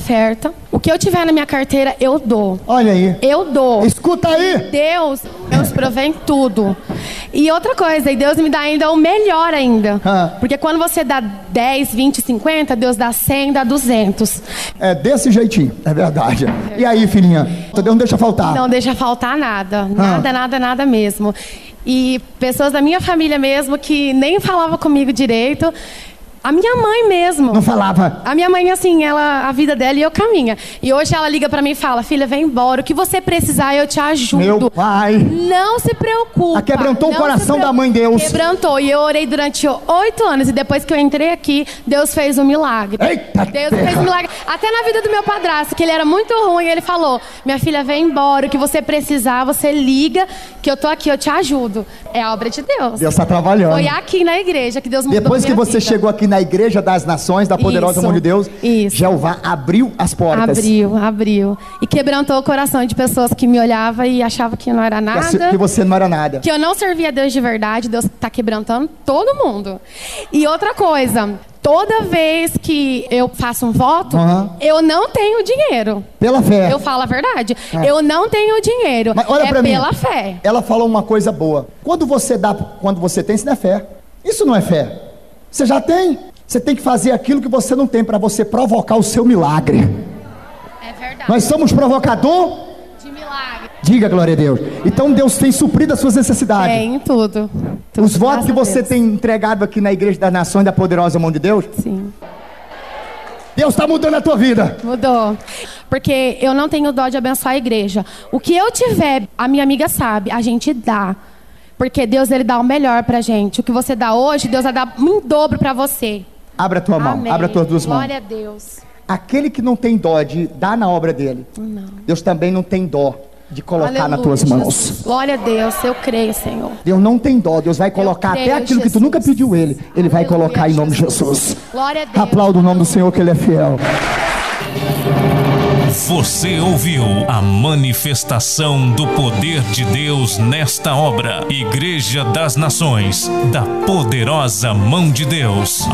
oferta. O que eu tiver na minha carteira, eu dou. Olha aí. Eu dou. Escuta aí. Deus provém tudo. E outra coisa, e Deus me dá ainda o melhor ainda. Porque quando você dá 10, 20, 50, Deus dá 100, dá 200. É desse jeitinho, é verdade. E aí, filhinha? Deus não deixa faltar. Não deixa faltar nada. Nada mesmo. E pessoas da minha família mesmo que nem falavam comigo direito. A minha mãe mesmo. Não falava? A minha mãe, assim, a vida dela e eu caminha. E hoje ela liga pra mim e fala: filha, vem embora. O que você precisar, eu te ajudo. Meu pai. Não se preocupa. Quebrantou o coração da mãe Deus. Quebrantou. E eu orei durante 8 anos. E depois que eu entrei aqui, Deus fez um milagre. Eita, Deus fez um milagre. Até na vida do meu padrasto, que ele era muito ruim. Ele falou: minha filha, vem embora. O que você precisar, você liga, que eu tô aqui, eu te ajudo. É a obra de Deus. Deus está trabalhando. Foi aqui na igreja que Deus mudou. Depois que você chegou aqui na Igreja das Nações, da poderosa mão de Deus, Jeová abriu as portas. Abriu. E quebrantou o coração de pessoas que me olhavam e achavam que eu não era nada. Que você não era nada. Que eu não servia a Deus de verdade. Deus está quebrantando todo mundo. E outra coisa, toda vez que eu faço um voto, eu não tenho dinheiro. Pela fé. Eu falo a verdade. Eu não tenho dinheiro. Mas olha pra mim. Pela fé. Ela falou uma coisa boa. Quando você tem, isso não é fé. Isso não é fé. Você já tem. Você tem que fazer aquilo que você não tem para você provocar o seu milagre. É verdade. Nós somos provocador de milagre. Diga glória a Deus. Então Deus tem suprido as suas necessidades. Em tudo. Os votos que você tem entregado aqui na Igreja das Nações da poderosa mão de Deus. Sim. Deus está mudando a tua vida. Mudou. Porque eu não tenho dó de abençoar a igreja. O que eu tiver, a minha amiga sabe, a gente dá. Porque Deus, ele dá o melhor pra gente. O que você dá hoje, Deus vai dar em dobro pra você. Abra a tua mão, abra as tuas duas mãos. Glória a Deus. Aquele que não tem dó de dar na obra dele, não. Deus também não tem dó de colocar Aleluia, nas tuas mãos. Jesus. Glória a Deus, eu creio, Senhor. Deus não tem dó, Deus vai colocar até aquilo que tu nunca pediu ele vai colocar em nome de Jesus. Glória a Deus. Aplauda o nome do Senhor, que ele é fiel. Você ouviu a manifestação do poder de Deus nesta obra. Igreja das Nações, da poderosa mão de Deus.